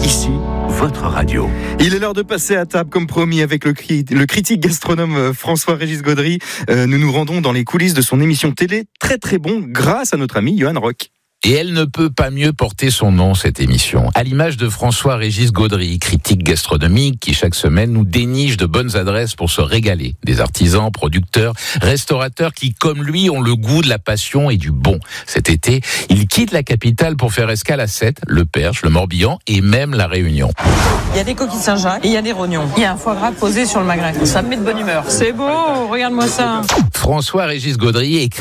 Ici, votre radio. Il est l'heure de passer à table, comme promis, avec le critique gastronome François-Régis Gaudry. Nous nous rendons dans les coulisses de son émission télé Très Très Bon, grâce à notre ami Johan Rock. Et elle ne peut pas mieux porter son nom, cette émission. À l'image de François-Régis Gaudry, critique gastronomique qui chaque semaine nous déniche de bonnes adresses pour se régaler. Des artisans, producteurs, restaurateurs qui, comme lui, ont le goût de la passion et du bon. Cet été, il quitte la capitale pour faire escale à Sète, le Perche, le Morbihan et même la Réunion. Il y a des coquilles Saint-Jacques et il y a des rognons. Il y a un foie gras posé sur le magret. Ça me met de bonne humeur. C'est beau, regarde-moi ça. François-Régis Gaudry est